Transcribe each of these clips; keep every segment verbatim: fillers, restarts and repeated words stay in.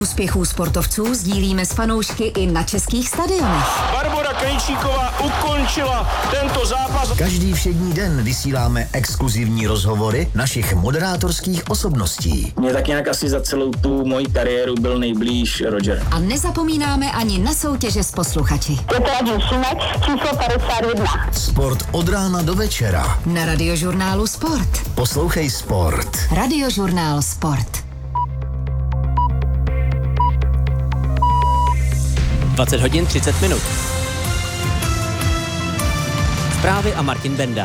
Úspěchů sportovců sdílíme s fanoušky i na českých stadionech. Barbora Krejčíková ukončila tento zápas. Každý všední den vysíláme exkluzivní rozhovory našich moderátorských osobností. Mě tak nějak asi za celou tu moji kariéru byl nejblíž Roger. A nezapomínáme ani na soutěže s posluchači. Je to Radio Šimek, číslo padesát jedna. Sport od rána do večera. Na Radiožurnálu Sport. Poslouchej Sport. Radiožurnál Sport. dvacet hodin třicet minut. Zprávy a Martin Benda.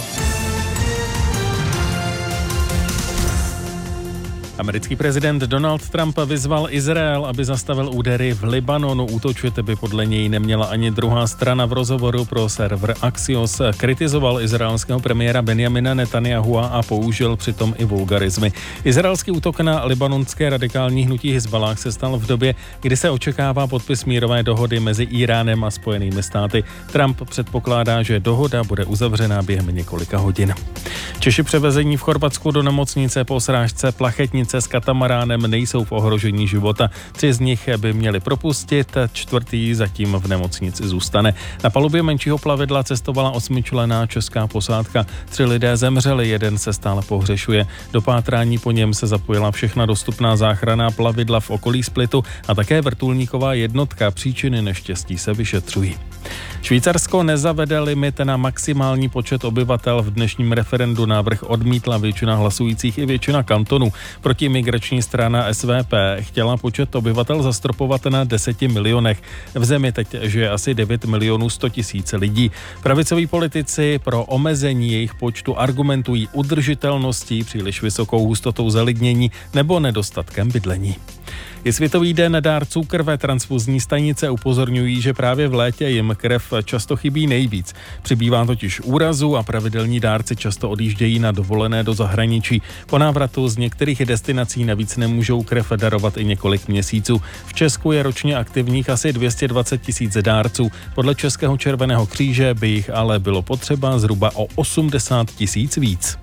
Americký prezident Donald Trump vyzval Izrael, aby zastavil údery v Libanonu. Útočit by podle něj neměla ani druhá strana. V rozhovoru pro server Axios kritizoval izraelského premiéra Benjamina Netanyahua a použil přitom i vulgarizmy. Izraelský útok na libanonské radikální hnutí Hizballah se stal v době, kdy se očekává podpis mírové dohody mezi Íránem a Spojenými státy. Trump předpokládá, že dohoda bude uzavřená během několika hodin. Češi převezení v Chorvatsku do nemocnice po srážce plachetnice s katamaránem nejsou v ohrožení života. Tři z nich by měli propustit, čtvrtý zatím v nemocnici zůstane. Na palubě menšího plavidla cestovala osmičlenná česká posádka. Tři lidé zemřeli, jeden se stále pohřešuje. Do pátrání po něm se zapojila všechna dostupná záchranná plavidla v okolí Splitu a také vrtulníková jednotka. Příčiny neštěstí se vyšetřují. Švýcarsko nezavede limit na maximální počet obyvatel. V dnešním referendu návrh odmítla většina hlasujících i většina kantonů. Protimigrační strana S V P chtěla počet obyvatel zastropovat na deseti milionech. V zemi teď žije asi devět milionů sto tisíc lidí. Pravicoví politici pro omezení jejich počtu argumentují udržitelností, příliš vysokou hustotou zalidnění nebo nedostatkem bydlení. Je Světový den dárců krve. Transfuzní stanice upozorňují, že právě v létě jim krev často chybí nejvíc. Přibývá totiž úrazů a pravidelní dárci často odjíždějí na dovolené do zahraničí. Po návratu z některých destinací navíc nemůžou krev darovat i několik měsíců. V Česku je ročně aktivních asi dvě stě dvacet tisíc dárců. Podle Českého červeného kříže by jich ale bylo potřeba zhruba o osmdesát tisíc víc.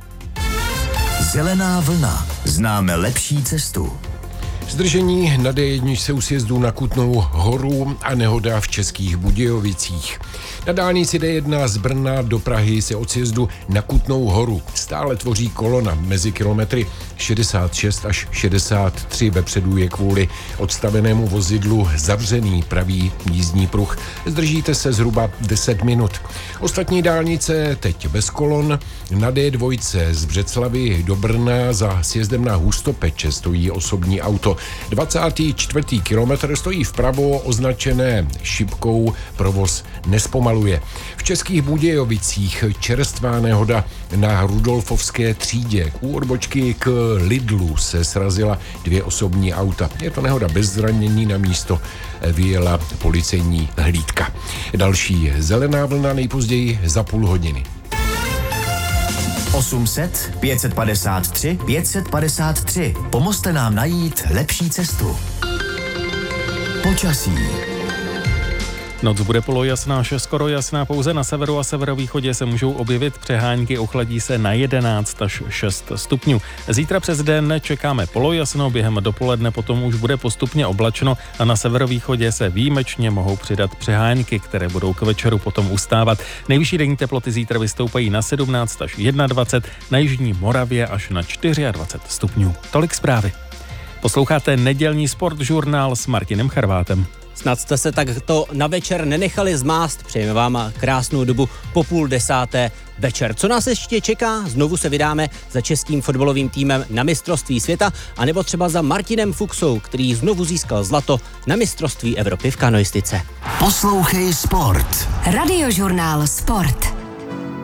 Zelená vlna. Známe lepší cestu. Zdržení na D jedna u sjezdu na Kutnou Horu a nehoda v Českých Budějovicích. Na dálnici D jedna z Brna do Prahy se od sjezdu na Kutnou Horu stále tvoří kolona mezi kilometry šedesát šest až šedesát tři. Vepředu je kvůli odstavenému vozidlu zavřený pravý jízdní pruh. Zdržíte se zhruba deset minut. Ostatní dálnice teď bez kolon. Na D dva z Břeclavi do Brna za sjezdem na Hustopeče stojí osobní auto. dvacátý čtvrtý kilometr stojí vpravo, označené šipkou, provoz nespomaluje. V Českých Budějovicích čerstvá nehoda na Rudolfovské třídě. U odbočky k Lidlu se srazila dvě osobní auta. Je to nehoda bez zranění, na místo vyjela policejní hlídka. Další zelená vlna nejpozději za půl hodiny. osm set pět set padesát tři pět set padesát tři. Pomozte nám najít lepší cestu. Počasí. Noc bude polojasná, až skoro jasná, pouze na severu a severovýchodě se můžou objevit přehánky, ochladí se na jedenáct až šest stupňů. Zítra přes den čekáme polojasno, během dopoledne potom už bude postupně oblačno a na severovýchodě se výjimečně mohou přidat přehánky, které budou k večeru potom ustávat. Nejvyšší denní teploty zítra vystoupají na sedmnáct až dvacet jedna, na jižní Moravě až na dvacet čtyři stupňů. Tolik zprávy. Posloucháte nedělní sportžurnál s Martinem Charvátem. Snad jste se takto na večer nenechali zmást. Přejeme vám krásnou dobu po půl desáté večer. Co nás ještě čeká? Znovu se vydáme za českým fotbalovým týmem na mistrovství světa, anebo třeba za Martinem Fuchsou, který znovu získal zlato na mistrovství Evropy v kanoistice. Poslouchej Sport. Radiožurnál Sport.